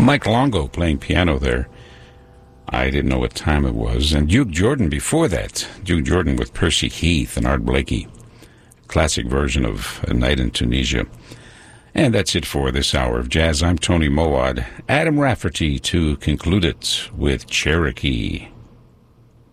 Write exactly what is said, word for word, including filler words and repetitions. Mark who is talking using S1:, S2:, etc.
S1: Mike Longo playing piano there. I didn't know what time it was. And Duke Jordan before that. Duke Jordan with Percy Heath and Art Blakey. Classic version of A Night in Tunisia. And that's it for this hour of jazz. I'm Tony Mowat. Adam Rafferty to conclude it with Cherokee.